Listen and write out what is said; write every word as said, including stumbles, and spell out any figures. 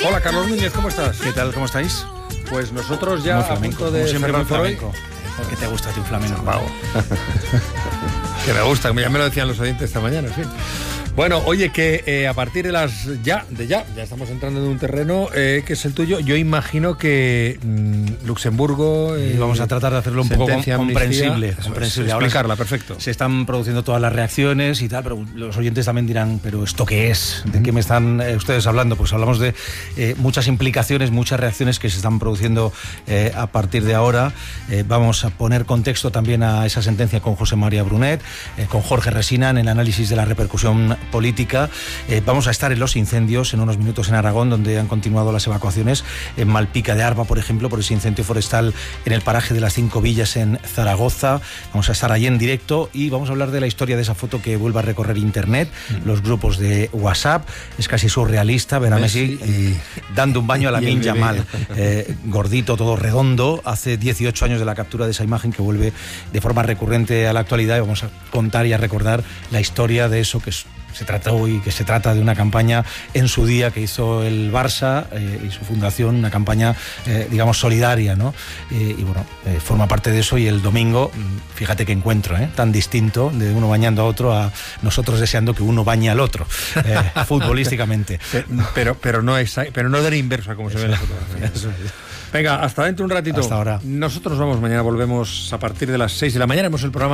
Hola, Carlos Núñez, ¿cómo estás? ¿Qué tal? ¿Cómo estáis? Pues nosotros ya muy a flamenco, punto de como siempre cerrar muy por hoy. flamenco. ¿Por qué te gusta a ti un flamenco? Wow. Que me gusta, ya me lo decían los oyentes esta mañana, en fin. Bueno, oye, que eh, a partir de las ya, de ya, ya estamos entrando en un terreno eh, que es el tuyo. Yo imagino que mmm, Luxemburgo... Eh, y vamos a tratar de hacerlo un poco com- comprensible. comprensible. Ahora explicarla, perfecto. Se están produciendo todas las reacciones y tal, pero los oyentes también dirán, ¿pero esto qué es? ¿De qué me están eh, ustedes hablando? Pues hablamos de eh, muchas implicaciones, muchas reacciones que se están produciendo eh, a partir de ahora. Eh, vamos a poner contexto también a esa sentencia con José María Brunet, eh, con Jorge Resina en el análisis de la repercusión política. Eh, vamos a estar en los incendios en unos minutos en Aragón, donde han continuado las evacuaciones. En Malpica de Arba, por ejemplo, por ese incendio forestal en el paraje de las Cinco Villas en Zaragoza. Vamos a estar allí en directo y vamos a hablar de la historia de esa foto que vuelve a recorrer internet, mm. los grupos de WhatsApp. Es casi surrealista ver a Messi, Messi eh, dando un baño a Lamine Yamal, eh, gordito, todo redondo. Hace dieciocho años de la captura de esa imagen que vuelve de forma recurrente a la actualidad, y vamos a contar y a recordar la historia de eso que es se trata hoy, que se trata de una campaña en su día que hizo el Barça eh, y su fundación, una campaña, eh, digamos, solidaria, ¿no? Eh, y bueno, eh, forma parte de eso. Y el domingo, fíjate qué encuentro, ¿eh? Tan distinto, de uno bañando a otro a nosotros deseando que uno bañe al otro, eh, futbolísticamente. Pero, pero, no es, pero no de la inversa, como se ve en la fotografía. Eso es. Venga, hasta dentro un ratito. Hasta ahora. Nosotros vamos, mañana volvemos a partir de las seis de la mañana. Hemos el programa